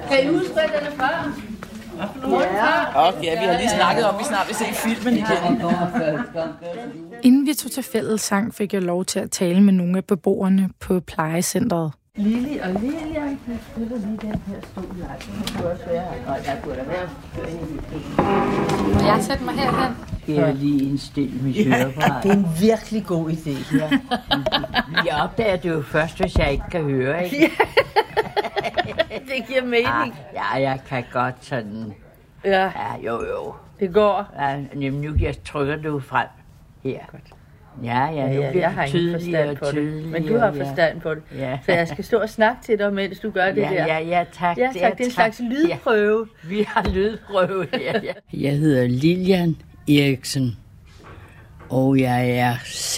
Kan I huske, hvad den er fra? Ja, vi har lige snakket om, vi snart vil se filmen igen. Inden vi tog til fællessang, fik jeg lov til at tale med nogle af beboerne på plejecentret. Lili og Lilian, jeg spiller lige den her stol. Det kunne også være, og der kunne da være Må jeg sætte mig herhen? Skal jeg lige indstille mit høreapparat? Det er en virkelig god idé. Ja. Jeg opdager det jo først, hvis jeg ikke kan høre, ikke? Det giver mening. Ja, jeg kan godt sådan... Ja, Ja, jo. det går. Ja, nu jeg trykker du frem her. Godt. Ja, nu bliver Jeg har ingen forstand på det. Men du har forstand på det. Ja. Så jeg skal stå og snakke til dig, mens du gør det der. Ja, tak. Ja, tak. Det er en slags lydprøve. Ja, vi har lydprøve her. Ja. Jeg hedder Lilian Eriksen, og jeg er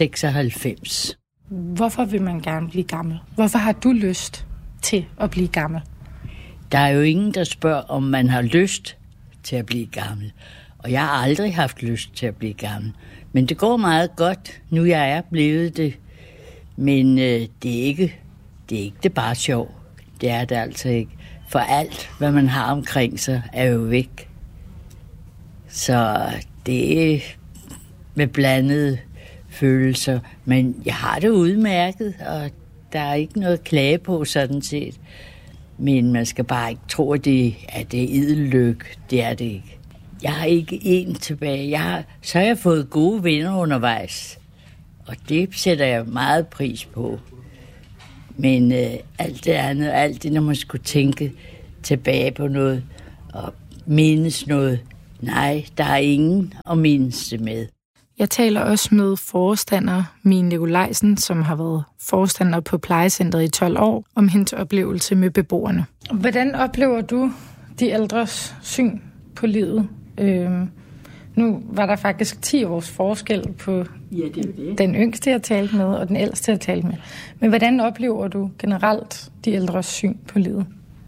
96. Hvorfor vil man gerne blive gammel? Hvorfor har du lyst til at blive gammel? Der er jo ingen, der spørger, om man har lyst til at blive gammel. Og jeg har aldrig haft lyst til at blive gammel. Men det går meget godt, nu jeg er blevet det. Men det er ikke det bare sjov. Det er det altså ikke. For alt, hvad man har omkring sig, er jo væk. Så det er med blandede følelser. Men jeg har det udmærket, og der er ikke noget at klage på sådan set. Men man skal bare ikke tro, at det er idelykke. Det er det ikke. Jeg har ikke en tilbage. Så har jeg fået gode venner undervejs. Og det sætter jeg meget pris på. Men alt det andet, alt det, når man skulle tænke tilbage på noget og mindes noget. Nej, der er ingen at mindes det med. Jeg taler også med forstander Mine Nikolajsen, som har været forstander på plejecentret i 12 år, om hendes oplevelse med beboerne. Hvordan oplever du de ældres syn på livet? Nu var der faktisk 10 års forskel på den yngste, jeg talte med, og den ældste, jeg talte med. Men hvordan oplever du generelt de ældres syn på livet?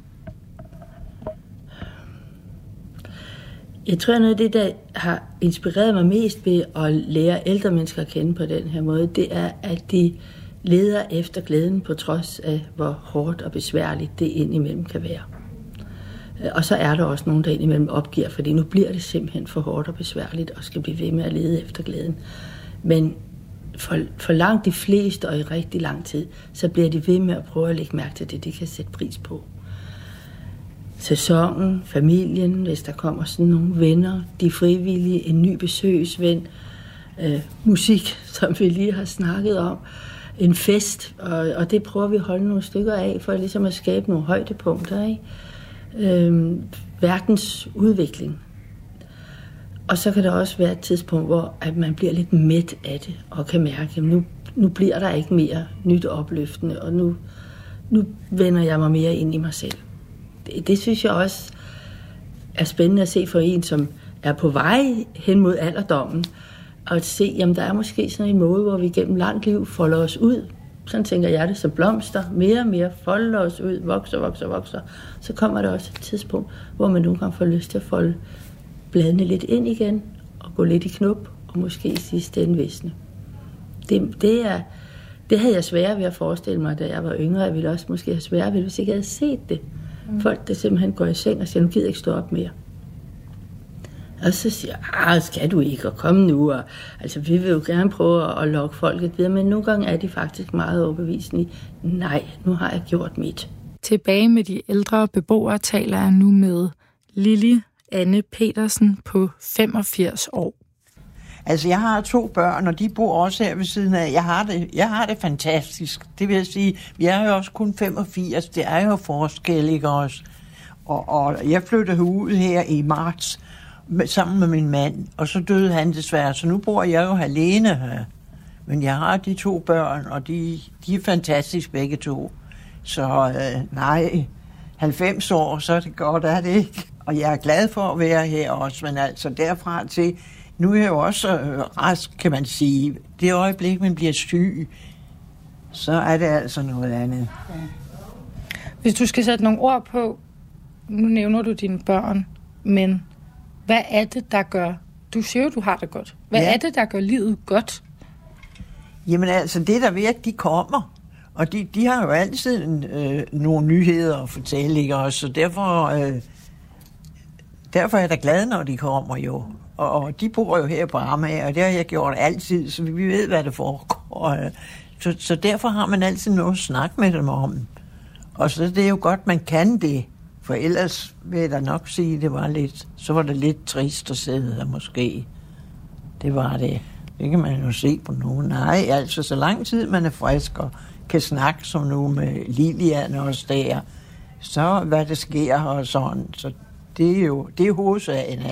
Jeg tror, noget af det, der har inspireret mig mest ved at lære ældre mennesker at kende på den her måde, det er, at de leder efter glæden på trods af, hvor hårdt og besværligt det indimellem kan være. Og så er der også nogen, der indimellem opgiver, fordi nu bliver det simpelthen for hårdt og besværligt og skal blive ved med at lede efter glæden. Men for langt de fleste og i rigtig lang tid, så bliver de ved med at prøve at lægge mærke til det, de kan sætte pris på. Sæsonen, familien, hvis der kommer sådan nogle venner, de frivillige, en ny besøgsven, musik, som vi lige har snakket om, en fest, og det prøver vi at holde nogle stykker af, for ligesom at skabe nogle højdepunkter, ikke? Verdens udvikling. Og så kan der også være et tidspunkt, hvor at man bliver lidt mæt af det, og kan mærke, at nu bliver der ikke mere nyt opløftende, og nu vender jeg mig mere ind i mig selv. Det synes jeg også er spændende at se for en, som er på vej hen mod alderdommen, og at se, jamen der er måske sådan en måde, hvor vi gennem langt liv folder os ud. Sådan tænker jeg det, som blomster, mere og mere folder os ud, vokser. Så kommer der også et tidspunkt, hvor man nogle gange får lyst til at folde bladene lidt ind igen, og gå lidt i knop, og måske i sidste ende visne. Det havde jeg svært ved at forestille mig, da jeg var yngre. Jeg ville også måske have svært ved, hvis jeg ikke havde set det. Folk, der simpelthen går i seng og siger, nu gider jeg ikke stå op mere. Og så siger jeg, skal du ikke, og komme nu. Og, altså, vi vil jo gerne prøve at lokke folket videre, men nogle gange er de faktisk meget overbevisende i, nej, nu har jeg gjort mit. Tilbage med de ældre beboere taler jeg nu med Lili Anne Petersen på 85 år. Altså, jeg har 2 børn, og de bor også her ved siden af. Jeg har det fantastisk. Det vil jeg sige, vi er jo også kun 85. Det er jo forskel, ikke også? Og jeg flyttede ud her i marts sammen med min mand, og så døde han desværre. Så nu bor jeg jo alene her. Men jeg har de 2 børn, og de er fantastiske begge 2. Så nej, 90 år, så er det godt, er det ikke? Og jeg er glad for at være her også, men altså derfra til... Nu er jeg jo også rask, kan man sige. Det øjeblik, man bliver syg, så er det altså noget andet. Ja. Hvis du skal sætte nogle ord på, nu nævner du dine børn, men hvad er det, der gør... Du siger jo, du har det godt. Hvad er det, der gør livet godt? Jamen altså, det der ved, at de kommer. Og de har jo altid nogle nyheder at fortælle, ikke også? Så derfor er jeg da glad, når de kommer jo. Og de bor jo her på Amager, og det har jeg gjort altid, så vi ved, hvad det foregår. Så derfor har man altid noget at snakke med dem om. Og så det er jo godt, man kan det. For ellers vil jeg da nok sige, så var det lidt trist at sidde der måske. Det var det. Det kan man jo se på nogen. Nej, altså så lang tid man er frisk og kan snakke som nu med Lilian og der, så hvad det sker og sådan. Så det er jo hovedsagen